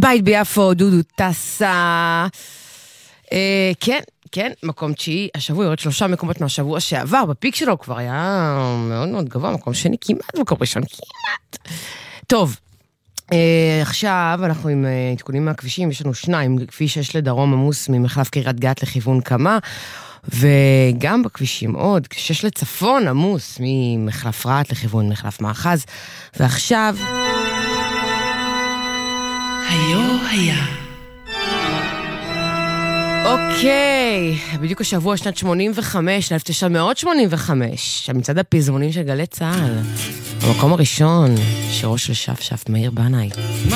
בית ביפו, דודו טסה. כן, מקום תשיעי, השבוע יורד 3 מקומות מהשבוע שעבר, בפיק שלו כבר היה מאוד מאוד גבוה, מקום שני כמעט, מקום ראשון כמעט. טוב, עכשיו אנחנו עם עדכונים מהכבישים, יש לנו 2, כביש 6 לדרום עמוס ממחלף קריית גת לכיוון קמה, וגם בכבישים עוד, 6 לצפון עמוס ממחלף רעת לכיוון מחלף מאחז, ועכשיו... היה. אוקיי, בדיוק השבוע שנת 85, 1985, מצעד הפזמונים של גלי צהל, המקום הראשון, שירו של שף מאיר בנאי.